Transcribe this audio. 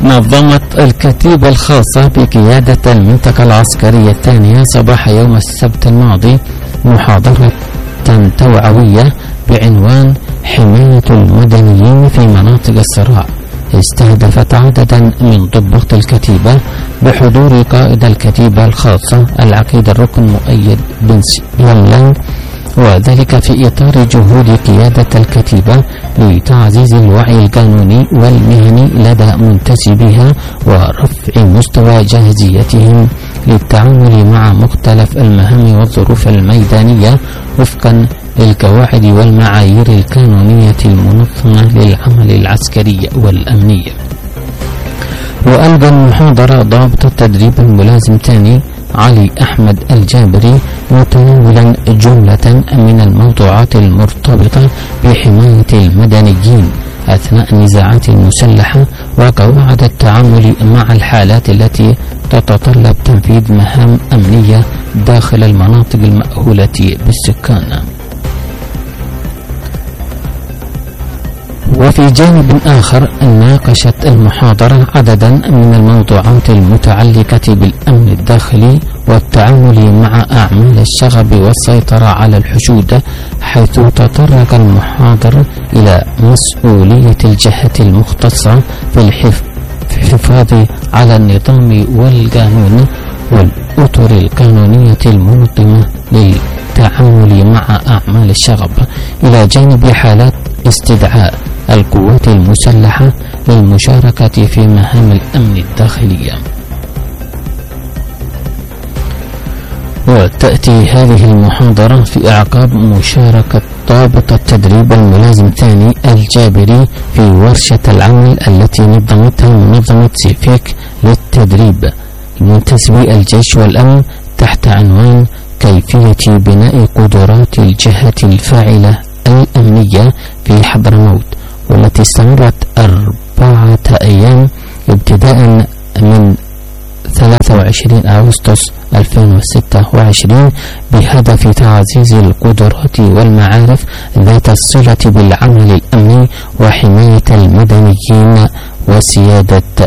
نظمت الكتيبة الخاصة بقيادة المنطقة العسكرية الثانية صباح يوم السبت الماضي محاضرة توعوية بعنوان حماية المدنيين في مناطق الصراع، استهدفت عددا من ضباط الكتيبة بحضور قائد الكتيبة الخاصة العقيد الركن مؤيد بن يملن، وذلك في إطار جهود قيادة الكتيبة لتعزيز الوعي القانوني والمهني لدى منتسبيها ورفع مستوى جاهزيتهم للتعامل مع مختلف المهام والظروف الميدانية وفقا للقواعد والمعايير القانونية المنظمة للعمل العسكري والأمني. وألقى المحاضرة ضابط التدريب الملازم ثاني علي أحمد الجابري متناولا جملة من الموضوعات المرتبطة بحماية المدنيين أثناء النزاعات المسلحة وقواعد التعامل مع الحالات التي تتطلب تنفيذ مهام أمنية داخل المناطق المأهولة بالسكان. وفي جانب آخر ناقشت المحاضرة عددا من الموضوعات المتعلقة بالأمن الداخلي والتعامل مع أعمال الشغب والسيطرة على الحشود، حيث تطرق المحاضر إلى مسؤولية الجهة المختصة في الحفاظ على النظام والقانون والأطر القانونية المنظمة للتعامل مع أعمال الشغب، إلى جانب حالات استدعاء القوات المسلحة للمشاركة في مهام الأمن الداخلية. وتأتي هذه المحاضرة في أعقاب مشاركة ضابط التدريب الملازم ثاني الجابري في ورشة العمل التي نظمتها منظمة سيفيك للتدريب منتسبي الجيش والأمن تحت عنوان كيفية بناء قدرات الجهة الفاعلة الأمنية في حضرموت، والتي استمرت 4 أيام ابتداء من 23 أغسطس 2026 بهدف تعزيز القدرات والمعارف ذات الصلة بالعمل الأمني وحماية المدنيين وسيادة